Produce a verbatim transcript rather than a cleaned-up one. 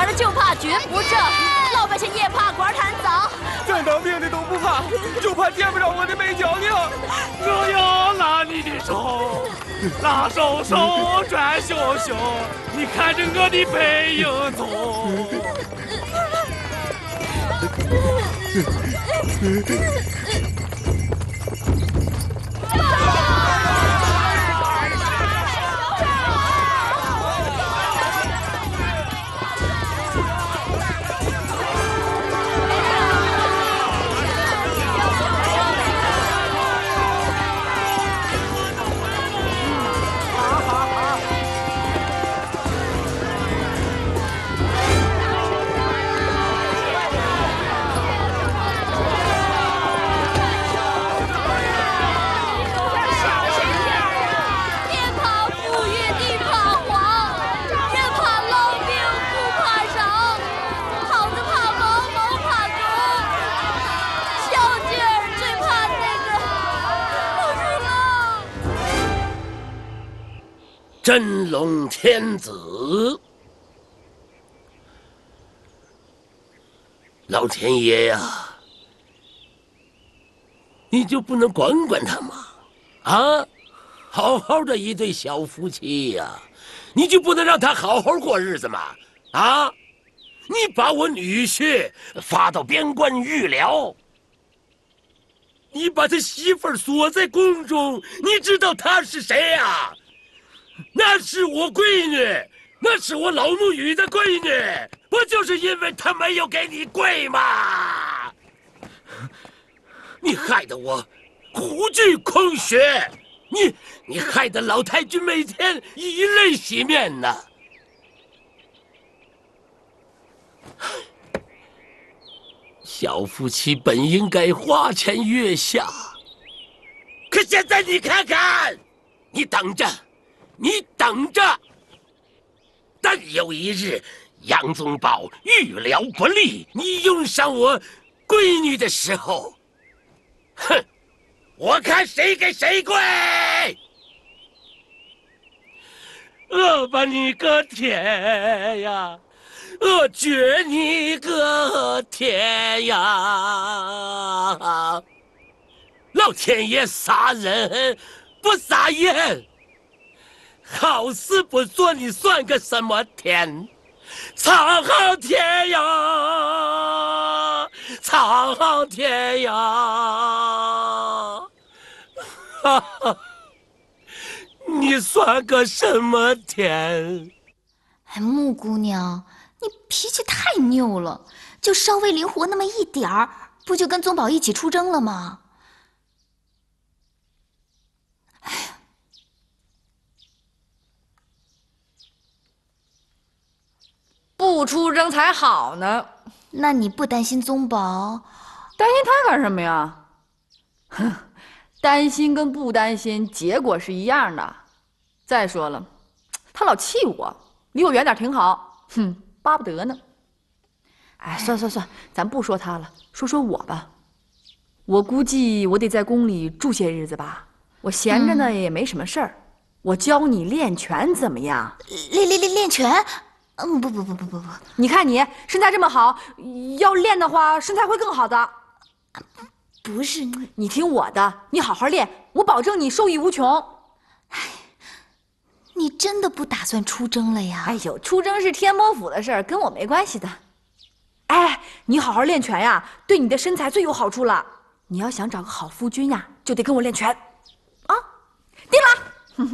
儿就怕绝不正，老百姓也怕官贪赃。 咱当兵的都不怕，就怕见不着我的美娇娘。 我要拉你的手，拉手手转袖袖，你看着我的背影走。真龙天子，老天爷呀，你就不能管管他吗？啊，好好的一对小夫妻呀，你就不能让他好好过日子吗？啊，你把我女婿发到边关预疗，你把他媳妇儿锁在宫中，你知道他是谁呀？那是我闺女，那是我老母语的闺女，不就是因为她没有给你跪吗？你害得我苦剧空学，你你害得老太君每天以泪洗面呢。小夫妻本应该花前月下，可现在你看看，你等着。你等着，但有一日杨宗保预疗不利，你用上我闺女的时候，哼，我看谁给谁跪！我把你个天呀，我绝你个天呀！老天爷杀人不撒盐。好事不做，你算个什么天？苍苍天呀，苍苍天呀！哈哈，你算个什么天？ 哎，木姑娘，你脾气太拗了，就稍微灵活那么一点儿，不就跟宗保一起出征了吗？哎呀！ 不出征才好呢。 那你不担心宗保？ 担心他干什么呀？哼，担心跟不担心结果是一样的。再说了，他老气我，离我远点挺好。哼，巴不得呢。哎，算算算，咱不说他了，说说我吧。我估计我得在宫里住些日子吧。我闲着呢，嗯、也没什么事儿。我教你练拳怎么样？ 练练练练拳？嗯，不不不不不不， 你看你身材这么好，要练的话，身材会更好的。 不是， 你听我的，你好好练，我保证你受益无穷。 哎，你真的不打算出征了呀？ 哎呦，出征是天魔府的事儿，跟我没关系的。哎，你好好练拳呀，对你的身材最有好处了。你要想找个好夫君呀，就得跟我练拳。